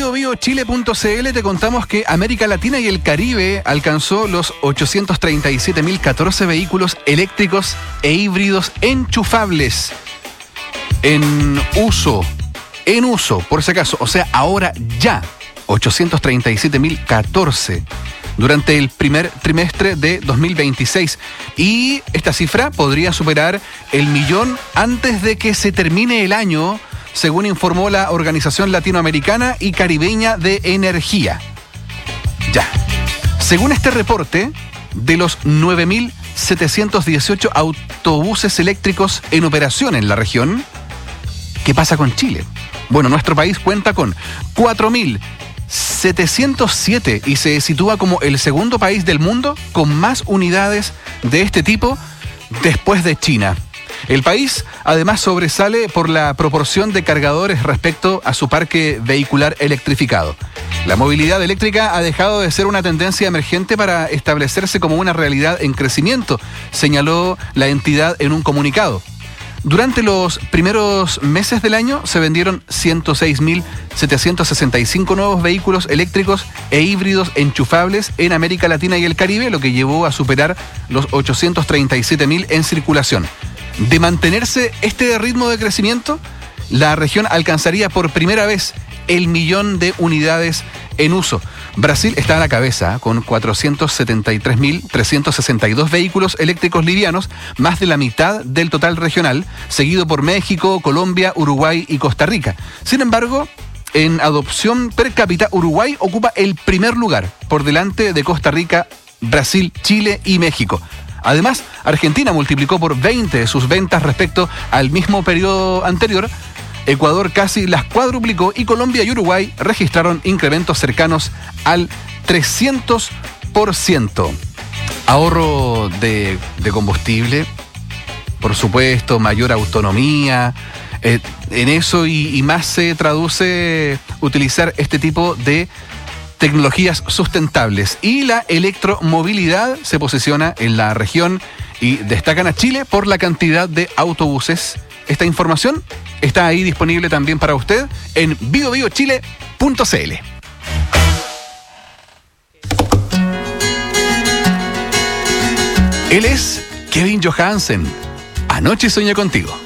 BioBioChile.cl te contamos que América Latina y el Caribe alcanzó los 837.014 vehículos eléctricos e híbridos enchufables en uso, por si acaso, o sea, ahora ya, 837.014 durante el primer trimestre de 2026. Y esta cifra podría superar el millón antes de que se termine el año, según informó la Organización Latinoamericana y Caribeña de Energía. Ya. Según este reporte, de los 9.718 autobuses eléctricos en operación en la región, ¿qué pasa con Chile? Bueno, nuestro país cuenta con 4.707 y se sitúa como el segundo país del mundo con más unidades de este tipo después de China. El país además sobresale por la proporción de cargadores respecto a su parque vehicular electrificado. La movilidad eléctrica ha dejado de ser una tendencia emergente para establecerse como una realidad en crecimiento, señaló la entidad en un comunicado. Durante los primeros meses del año se vendieron 106.765 nuevos vehículos eléctricos e híbridos enchufables en América Latina y el Caribe, lo que llevó a superar los 837.000 en circulación. De mantenerse este ritmo de crecimiento, la región alcanzaría por primera vez el millón de unidades en uso. Brasil está a la cabeza con 473.362 vehículos eléctricos livianos, más de la mitad del total regional, seguido por México, Colombia, Uruguay y Costa Rica. Sin embargo, en adopción per cápita, Uruguay ocupa el primer lugar, por delante de Costa Rica, Brasil, Chile y México. Además, Argentina multiplicó por 20 sus ventas respecto al mismo periodo anterior. Ecuador casi las cuadruplicó y Colombia y Uruguay registraron incrementos cercanos al 300%. Ahorro de combustible, por supuesto, mayor autonomía. En eso y más se traduce utilizar este tipo de tecnologías sustentables. Y la electromovilidad se posiciona en la región y destacan a Chile por la cantidad de autobuses. Esta información está ahí disponible también para usted en BioBioChile.cl. Él es Kevin Johansen. Anoche soñé contigo.